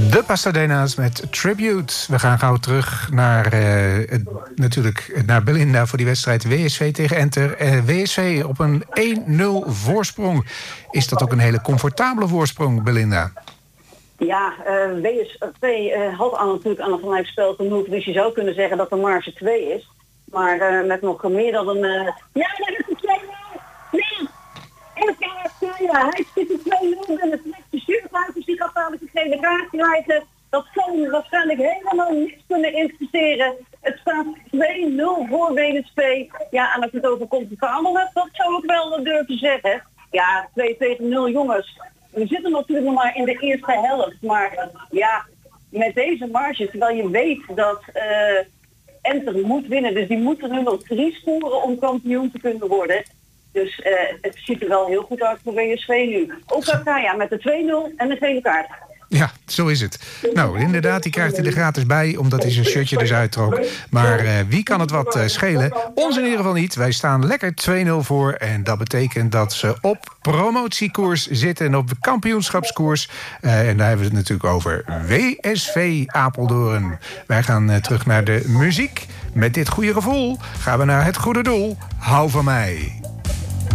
De Pasadena's met Tribute. We gaan gauw terug naar, natuurlijk naar Belinda voor die wedstrijd WSV tegen Enter. WSV op een 1-0 voorsprong. Is dat ook een hele comfortabele voorsprong, Belinda? Ja, WSV had natuurlijk aan een gelijkspel genoeg. Dus je zou kunnen zeggen dat de marge 2 is. Maar met nog meer dan een... Ja, daar is het 2-0! Nee! Ja, hij zit in 2-0 en het de stuurbuiters die gaat dadelijk de tweede kaart krijgen. Dat zal waarschijnlijk helemaal niks kunnen interesseren. Het staat 2-0 voor WSV. Ja, en als het over comfortabel hebt, dat zou ik wel durven zeggen. Ja, 2-0 jongens. We zitten natuurlijk nog maar in de eerste helft. Maar ja, met deze marge, terwijl je weet dat Enter moet winnen. Dus die moeten nu nog 3 scoren om kampioen te kunnen worden. Dus het ziet er wel heel goed uit voor WSV nu. Ook Kaya met de 2-0 en de gele kaart. Ja, zo is het. Nou, inderdaad, die krijgt hij er gratis bij, omdat hij zijn shirtje dus uittrok. Maar wie kan het wat schelen? Ons in ieder geval niet. Wij staan lekker 2-0 voor. En dat betekent dat ze op promotiekoers zitten en op kampioenschapskoers. En daar hebben we het natuurlijk over WSV Apeldoorn. Wij gaan terug naar de muziek. Met dit goede gevoel gaan we naar het goede doel. Hou van mij.